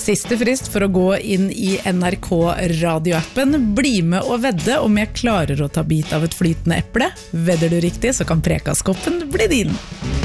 Siste frist for å gå inn I NRK radioappen. Bli med og vedde om jeg klarer å ta bit av et flytende eple. Vedder du riktig, så kan Prekaskoppen bli din.